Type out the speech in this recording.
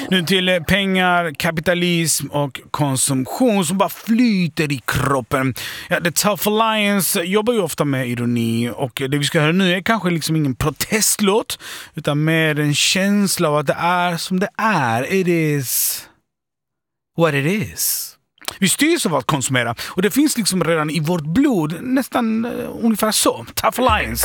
Nu till pengar, kapitalism och konsumtion som bara flyter i kroppen. Ja, The Tough Alliance jobbar ju ofta med ironi, och det vi ska höra nu är kanske liksom ingen protestlåt utan mer en känsla av att det är som det är. It is what it is. Vi styrs av att konsumera, och det finns liksom redan i vårt blod nästan ungefär så. Tough Alliance.